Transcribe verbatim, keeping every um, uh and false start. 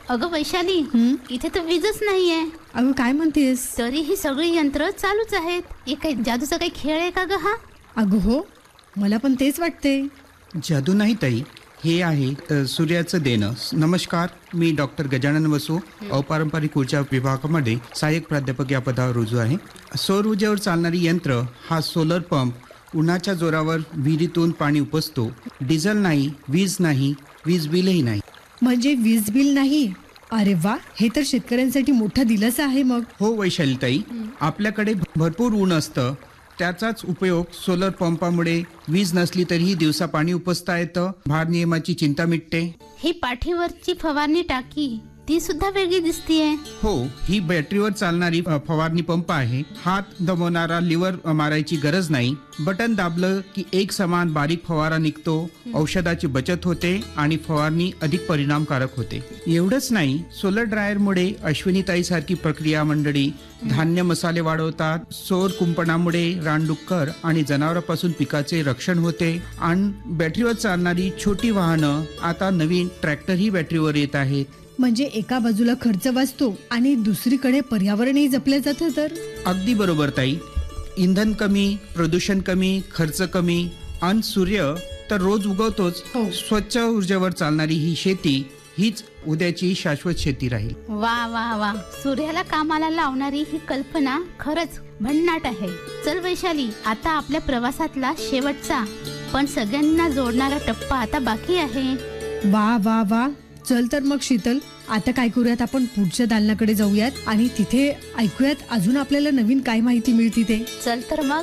अगं वैशाली, हं? इथे तर वीजच नाहीये. अगं काय म्हणतेस? तरी ही सगळी यंत्र चालूच आहेत. हे काही जादूचा काही खेळ आहे का ग हा? अगं हो, मला पण तेच वाटते. जादू नाही ताई, हे आहे अ, सूर्याचं देणं. नमस्कार, मी डॉक्टर गजानन वसू, अपारंपरिक ऊर्जा विभागामध्ये सहाय्यक प्राध्यापक या पदावर रुजू आहे. सौर ऊर्जेवर चालणारी यंत्र हा सोलर पंप उन्हाच्या जोरावर विहिरीतून पाणी उपसतो. डिझेल नाही, वीज नाही, वीज बिलही नाही. म्हणजे वीज बिल नाही? अरे वा, हे तर शेतकऱ्यांसाठी मोठा दिलासा आहे मग. हो वैशालीताई, आपल्याकडे भरपूर ऊन असतं. त्याचाच उपयोग सोलर पंपामुळे वीज नसली तरीही दिवसा पाणी उपसता येतं. भारनियमाची चिंता मिटते. ही पाठीवरची फवारणी टाकी ती सुद्धा वेगळी दिसतीये. हो, ही बॅटरीवर चालणारी अ, फवारणी पंप आहे. हात दमवणारा लिव्हर अ, मारायची गरज नाही. बटन दाबलं की एक समान बारीक फवारा निघतो. औषधाची बचत होते आणि फवारणी अधिक परिणामकारक होते. एवढंच नाही, सोलर ड्रायरमुळे अश्विनीताई सारखी प्रक्रिया मंडळी धान्य मसाले वाढवतात. सौर कुंपणामुळे रानडुक्कर आणि जनावरांपासून पिकाचे रक्षण होते. आणि बॅटरीवर चालणारी छोटी वाहनं, आता नवीन ट्रॅक्टरही बॅटरीवर येत आहेत. म्हणजे एका बाजूला खर्च वाचतो आणि दुसरीकडे पर्यावरणही जपलं जातं. तर अगदी बरोबर ताई. इंधन कमी, प्रदूषण कमी, खर्च कमी आणि सूर्य तर रोज उगवतोच. हो. स्वच्छ ऊर्जेवर चालणारी ही शेती हीच उद्याची शाश्वत शेती राहील. वा वा वा, सूर्याला कामाला लावणारी ही कल्पना खरंच भन्नाट आहे. चल वैशाली, आता आपल्या प्रवासातला शेवटचा पण सगळ्यांना जोडणारा टप्पा आता बाकी आहे. वा वा वा, चल तर मग शीतल, आता काय करूयात, आपण पुढच्या दालनाकडे जाऊयात आणि तिथे ऐकूयात अजून आपल्याला नवीन काय माहिती मिळते ते. चल तर मग.